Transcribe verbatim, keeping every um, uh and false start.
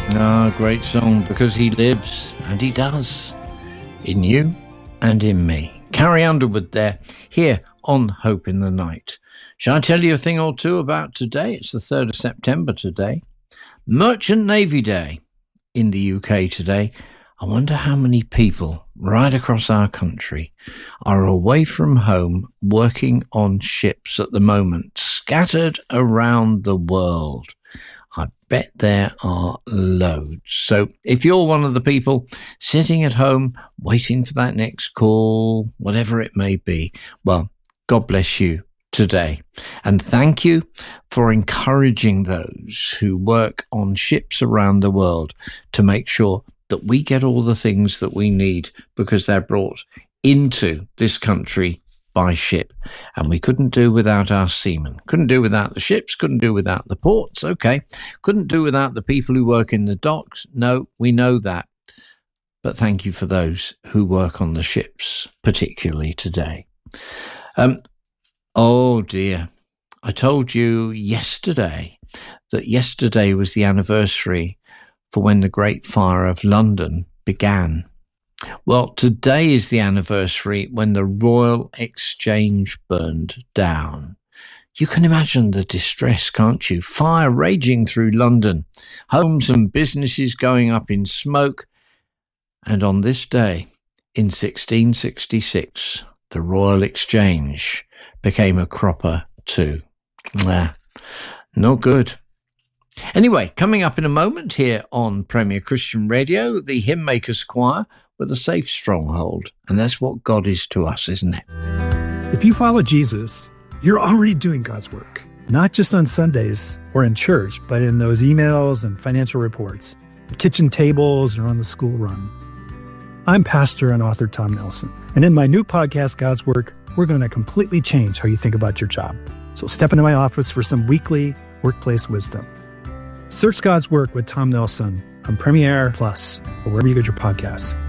Ah, great song, because he lives, and he does, in you and in me. Carrie Underwood there, here on Hope in the Night. Shall I tell you a thing or two about today? It's the third of September today. Merchant Navy Day in the U K today. I wonder how many people right across our country are away from home working on ships at the moment, scattered around the world. I bet there are loads. So if you're one of the people sitting at home waiting for that next call, whatever it may be, well, God bless you today. And thank you for encouraging those who work on ships around the world to make sure that we get all the things that we need, because they're brought into this country by ship. And we couldn't do without our seamen. Couldn't do without the ships, couldn't do without the ports, okay. Couldn't do without the people who work in the docks. No, we know that. But thank you for those who work on the ships, particularly today. Um, oh dear. I told you yesterday that yesterday was the anniversary for when the Great Fire of London began. Well, today is the anniversary when the Royal Exchange burned down. You can imagine the distress, can't you? Fire raging through London, homes and businesses going up in smoke. And on this day, in sixteen sixty-six, the Royal Exchange became a cropper too. Nah, not good. Anyway, coming up in a moment here on Premier Christian Radio, the Hymn Makers Choir with a safe stronghold. And that's what God is to us, isn't it? If you follow Jesus, you're already doing God's work, not just on Sundays or in church, but in those emails and financial reports, the kitchen tables, or on the school run. I'm pastor and author Tom Nelson, and in my new podcast, God's Work, we're going to completely change how you think about your job. So step into my office for some weekly workplace wisdom. Search God's Work with Tom Nelson on Premiere Plus, or wherever you get your podcasts.